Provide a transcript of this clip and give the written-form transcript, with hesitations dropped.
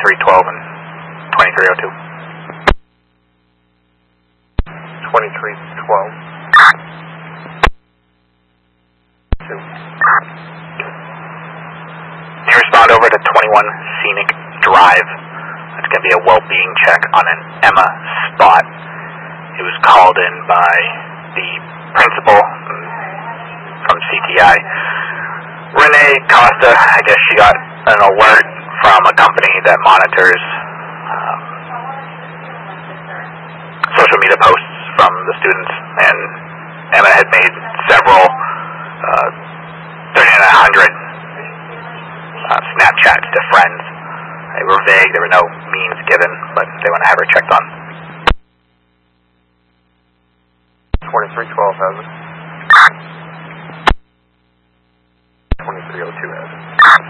2312 and 2302. 2312. 2. You respond over to 21 Scenic Drive. It's going to be a well-being check on an Emma Spot. It was called in by the principal from CTI. Renee Costa, I guess she got an alert from a company that monitors social media posts from the students, and Emma had made several 3,900 Snapchats to friends. They were vague, there were no means given, but they want to have her checked on. 2312 has it. 2302 has it.